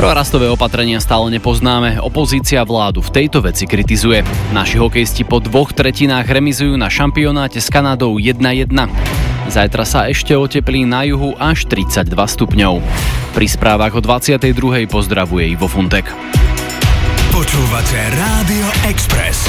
Prorastové opatrenia stále nepoznáme, opozícia vládu v tejto veci kritizuje. Naši hokejisti po 2/3 remizujú na šampionáte s Kanadou 1-1. Zajtra sa ešte oteplí na juhu až 32 stupňov. Pri správach o 22. pozdravuje Ivo Funtek. Počúvate Rádio Express.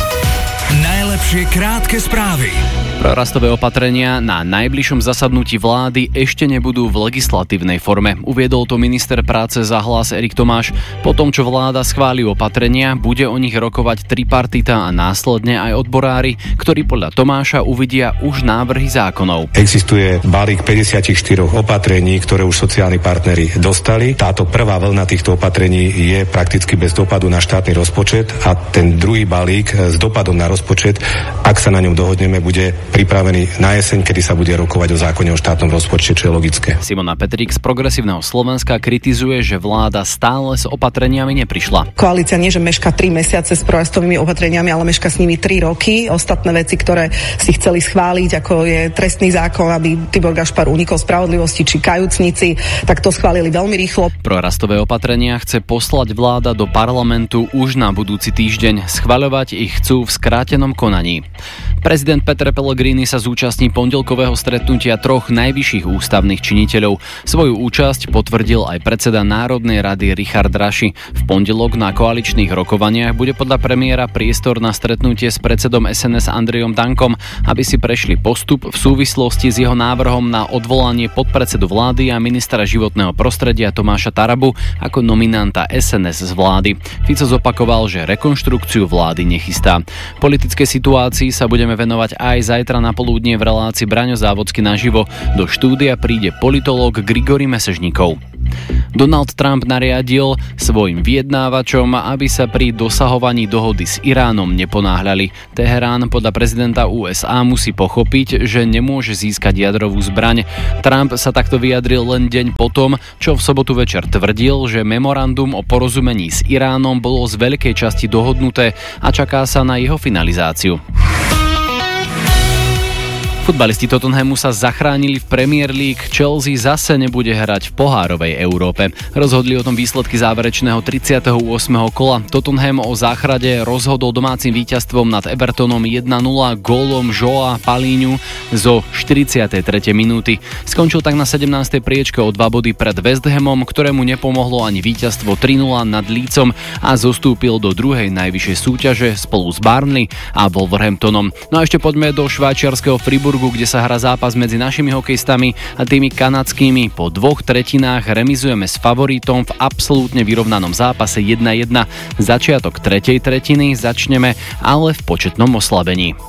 Najlepšie krátke správy. Prorastové opatrenia na najbližšom zasadnutí vlády ešte nebudú v legislatívnej forme. Uviedol to minister práce za Hlas Erik Tomáš. Po tom, čo vláda schváli opatrenia, bude o nich rokovať tripartita a následne aj odborári, ktorí podľa Tomáša uvidia už návrhy zákonov. Existuje balík 54 opatrení, ktoré už sociálni partneri dostali. Táto prvá vlna týchto opatrení je prakticky bez dopadu na štátny rozpočet a ten druhý balík s dopadom na rozpočet, ak sa na ňom dohodneme, bude pripravený na jeseň, kedy sa bude rokovať o zákone o štátnom rozpočte, čo je logické. Simona Petrík z Progresívneho Slovenska kritizuje, že vláda stále s opatreniami neprišla. Koalícia nie, že meška 3 mesiace s prorastovými opatreniami, ale meška s nimi 3 roky. Ostatné veci, ktoré si chceli schváliť, ako je trestný zákon, aby Tibor Gašpar unikol spravodlivosti, či kajúcnici, tak to schválili veľmi rýchlo. Prorastové opatrenia chce poslať vláda do parlamentu už na budúci týždeň. Schvaľovať ich chcú v skrátenom konaní. Prezident Peter Pellegrini sa zúčastní pondelkového stretnutia 3 najvyšších ústavných činiteľov. Svoju účasť potvrdil aj predseda Národnej rady Richard Raši. V pondelok na koaličných rokovaniach bude podľa premiéra priestor na stretnutie s predsedom SNS Andrejom Dankom, aby si prešli postup v súvislosti s jeho návrhom na odvolanie podpredsedu vlády a ministra životného prostredia Tomáša Tarabu ako nominanta SNS z vlády. Fico zopakoval, že rekonštrukciu vlády nechystá. Politickej situácii sa budeme venovať aj zajtra na poludnie v relácii Braňo Závodsky naživo. Do štúdia príde politológ Grigory Mesežníkov. Donald Trump nariadil svojim vyjednávačom, aby sa pri dosahovaní dohody s Iránom neponáhľali. Teherán podľa prezidenta USA musí pochopiť, že nemôže získať jadrovú zbraň. Trump sa takto vyjadril len deň potom, čo v sobotu večer tvrdil, že memorandum o porozumení s Iránom bolo z veľkej časti dohodnuté a čaká sa na jeho finalizáciu. Futbalisti Tottenhamu sa zachránili v Premier League. Chelsea zase nebude hrať v pohárovej Európe. Rozhodli o tom výsledky záverečného 38. kola. Tottenham o záchrade rozhodol domácim víťazstvom nad Evertonom 1-0 gólom Joa Palíňu zo 43. minúty. Skončil tak na 17. priečke o 2 body pred West Hamom, ktorému nepomohlo ani víťazstvo 3-0 nad Leedsom a zostúpil do druhej najvyššej súťaže spolu s Burnley a Wolverhamptonom. No a ešte poďme do švajčiarskeho Friburgu, kde sa hrá zápas medzi našimi hokejistami a tými kanadskými. Po 2/3 remizujeme s favoritom v absolútne vyrovnanom zápase 1-1. Začiatok 3. tretiny začneme ale v početnom oslabení.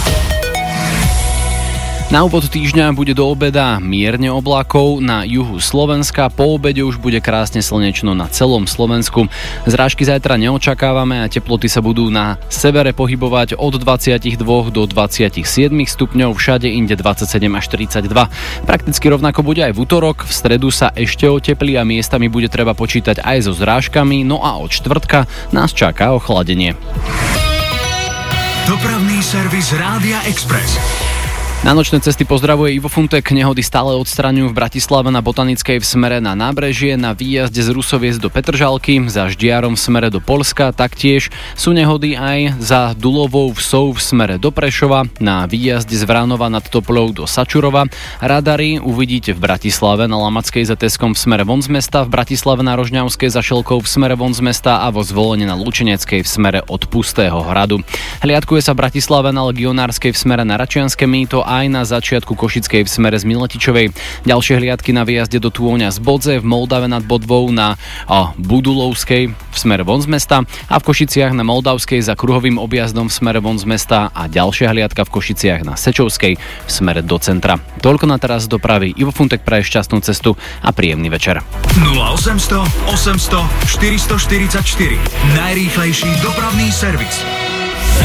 Na úvod týždňa bude do obeda mierne oblákov na juhu Slovenska, po obede už bude krásne slnečno na celom Slovensku. Zrážky zajtra neočakávame a teploty sa budú na severe pohybovať od 22 do 27 stupňov, všade inde 27 až 32. Prakticky rovnako bude aj v utorok, v stredu sa ešte oteplí a miestami bude treba počítať aj so zrážkami, no a od štvrtka nás čaká ochladenie. Dopravný servis Rádia Express. Na nočné cesty pozdravuje Ivo Funtek. Nehody stále odstraňujú v Bratislave na Botanickej v smere na Nábrežie, na výjazde z Rusoviec do Petržalky, za Ždiarom v smere do Poľska. Taktiež sú nehody aj za Dulovou vsou v smere do Prešova, na výjazde z Vránova nad Toplou do Sačurova. Radary uvidíte v Bratislave na Lamackej za Teskom v smere von z mesta, v Bratislave na Rožňavskej za Šelkou v smere von z mesta a vo Zvolene na Lučeneckej v smere od Pustého hradu. Hliadkuje sa v Bratislave na Legionárskej v smere na Račianske mýto aj na začiatku Košickej v smere z Miletičovej. Ďalšie hliadky na výjazde do Tôňa z Bodze, v Moldave nad Bodvou na Budulovskej v smere von z mesta a v Košiciach na Moldavskej za Kruhovým objazdom v smere von z mesta a ďalšia hliadka v Košiciach na Sečovskej v smere do centra. Toľko na teraz dopravy. Ivo Funtek praje šťastnú cestu a príjemný večer. 0800 800 444. Najrýchlejší dopravný servis.